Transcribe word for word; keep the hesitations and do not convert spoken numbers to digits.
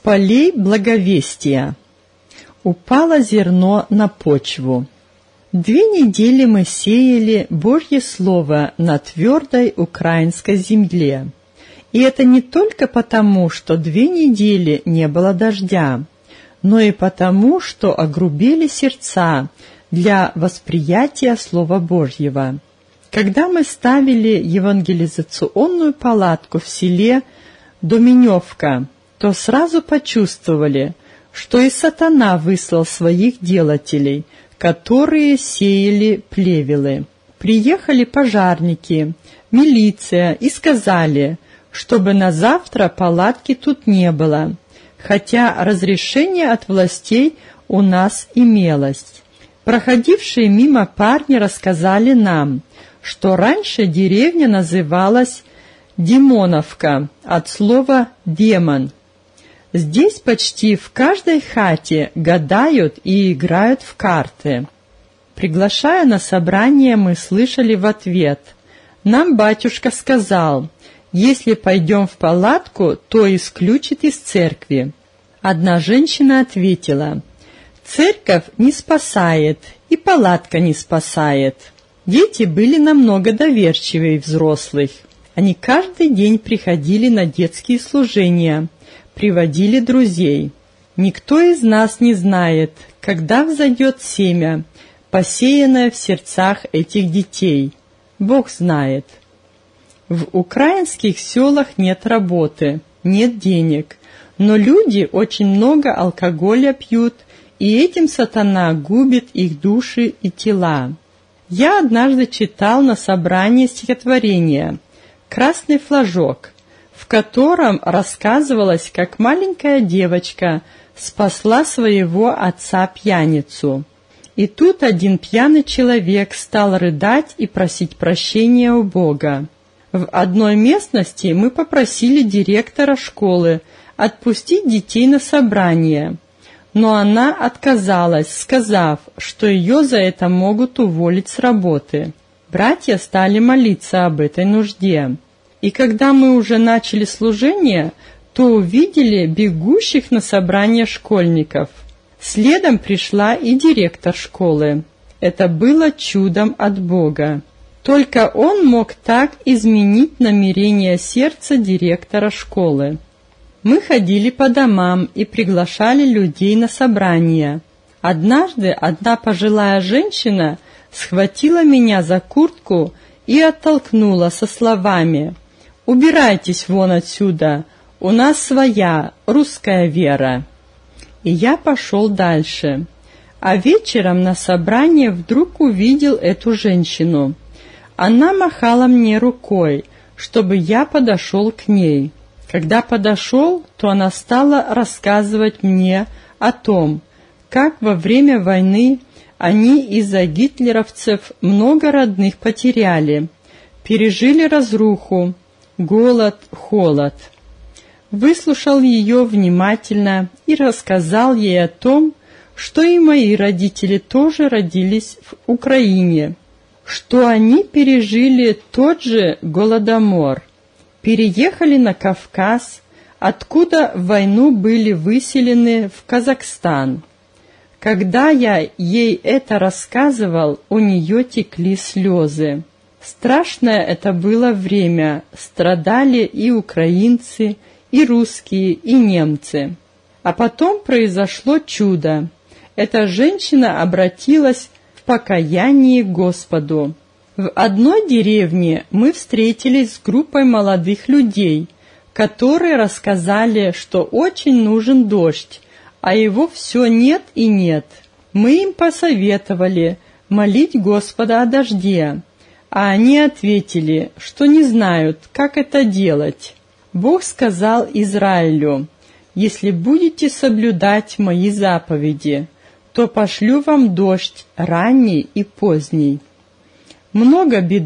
полей благовестия. Упало зерно на почву. Две недели мы сеяли Божье Слово на твердой украинской земле. И это не только потому, что две недели не было дождя, но и потому, что огрубели сердца для восприятия Слова Божьего. Когда мы ставили евангелизационную палатку в селе Доменевка, то сразу почувствовали, что и сатана выслал своих делателей, которые сеяли плевелы. Приехали пожарники, милиция и сказали, чтобы на завтра палатки тут не было, хотя разрешение от властей у нас имелось. Проходившие мимо парни рассказали нам, что раньше деревня называлась Димоновка, от слова «демон». Здесь почти в каждой хате гадают и играют в карты. Приглашая на собрание, мы слышали в ответ: «Нам батюшка сказал, если пойдем в палатку, то исключит из церкви». Одна женщина ответила: «Церковь не спасает, и палатка не спасает». Дети были намного доверчивее взрослых. Они каждый день приходили на детские служения, приводили друзей. Никто из нас не знает, когда взойдет семя, посеянное в сердцах этих детей. Бог знает. В украинских селах нет работы, нет денег, но люди очень много алкоголя пьют, и этим сатана губит их души и тела. Я однажды читал на собрании стихотворение «Красный флажок», в котором рассказывалось, как маленькая девочка спасла своего отца-пьяницу. И тут один пьяный человек стал рыдать и просить прощения у Бога. В одной местности мы попросили директора школы отпустить детей на собрание, но она отказалась, сказав, что ее за это могут уволить с работы. Братья стали молиться об этой нужде. И когда мы уже начали служение, то увидели бегущих на собрание школьников. Следом пришла и директор школы. Это было чудом от Бога. Только он мог так изменить намерение сердца директора школы. Мы ходили по домам и приглашали людей на собрания. Однажды одна пожилая женщина схватила меня за куртку и оттолкнула со словами: «Убирайтесь вон отсюда, у нас своя русская вера». И я пошел дальше. А вечером на собрании вдруг увидел эту женщину. Она махала мне рукой, чтобы я подошел к ней. Когда подошел, то она стала рассказывать мне о том, как во время войны они из-за гитлеровцев много родных потеряли, пережили разруху, голод, холод. Выслушал ее внимательно и рассказал ей о том, что и мои родители тоже родились в Украине, что они пережили тот же голодомор, переехали на Кавказ, откуда в войну были выселены в Казахстан. Когда я ей это рассказывал, у нее текли слезы. Страшное это было время, страдали и украинцы, и русские, и немцы. А потом произошло чудо. Эта женщина обратилась в покаянии к Господу. В одной деревне мы встретились с группой молодых людей, которые рассказали, что очень нужен дождь, а его все нет и нет. Мы им посоветовали молить Господа о дожде, а они ответили, что не знают, как это делать. Бог сказал Израилю: «Если будете соблюдать мои заповеди, то пошлю вам дождь ранний и поздний». Много бед